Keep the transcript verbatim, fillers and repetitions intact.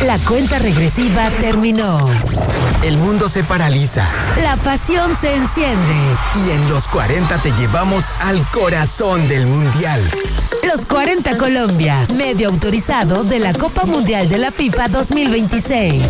La cuenta regresiva terminó. El mundo se paraliza. La pasión se enciende. Y en los cuarenta te llevamos al corazón del Mundial. Los cuarenta Colombia, medio autorizado de la Copa Mundial de la FIFA dos mil veintiséis.